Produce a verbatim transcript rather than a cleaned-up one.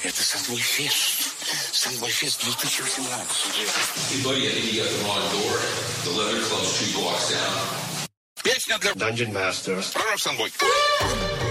Это Sunboy Fest. Sunboy Fest две тысячи восемнадцать. Hey, buddy, I think you got the wrong door. The Leather Club's two blocks down. Песня для Dungeon Masters. Пророк Sunboy.